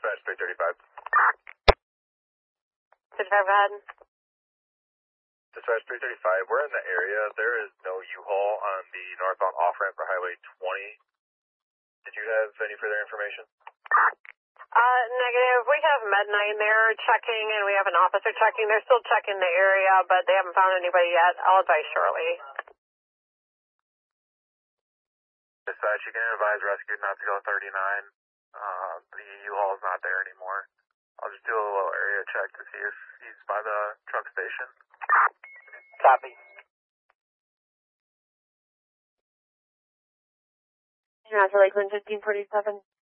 Dispatch 335. Dispatch, go ahead. Dispatch 335, we're in the area. There is no U-Haul on the northbound off-ramp for Highway 20. Did you have any further information? Negative. We have Med-9 there checking, and we have an officer checking. They're still checking the area, but they haven't found anybody yet. I'll advise shortly. Dispatch, you can advise rescue not to go 39. The U-Haul is not there anymore. I'll just do a little area check to see if he's by the truck station. Copy. You're not to Lakeland 1547.